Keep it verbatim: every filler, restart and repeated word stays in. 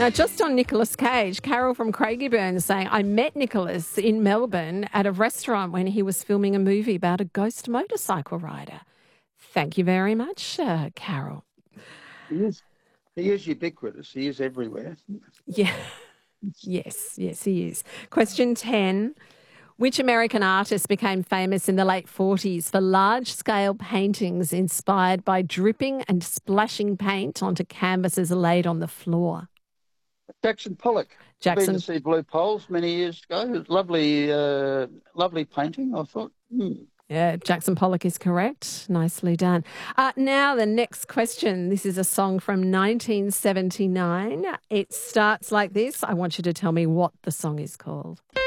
Now, just on Nicolas Cage, Carol from Craigieburn is saying, I met Nicolas in Melbourne at a restaurant when he was filming a movie about a ghost motorcycle rider. Thank you very much, uh, Carol. He is, he is ubiquitous. He is everywhere. Yeah. Yes, yes, he is. Question ten. Which American artist became famous in the late forties for large-scale paintings inspired by dripping and splashing paint onto canvases laid on the floor? Jackson Pollock. Jackson. I've been to see Blue Poles many years ago. It was lovely, uh, lovely painting, I thought. Hmm. Yeah, Jackson Pollock is correct. Nicely done. Uh, now the next question. This is a song from nineteen seventy-nine. It starts like this. I want you to tell me what the song is called.